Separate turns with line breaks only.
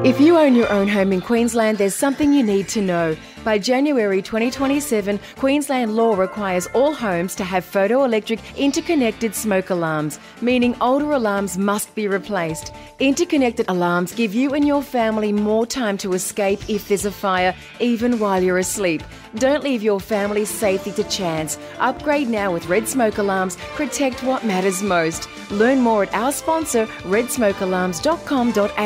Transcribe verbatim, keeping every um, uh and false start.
If you own your own home in Queensland, there's something you need to know. By January twenty twenty-seven, Queensland law requires all homes to have photoelectric interconnected smoke alarms, meaning older alarms must be replaced. Interconnected alarms give you and your family more time to escape if there's a fire, even while you're asleep. Don't leave your family's safety to chance. Upgrade now with Red Smoke Alarms. Protect what matters most. Learn more at our sponsor, red smoke alarms dot com dot a u.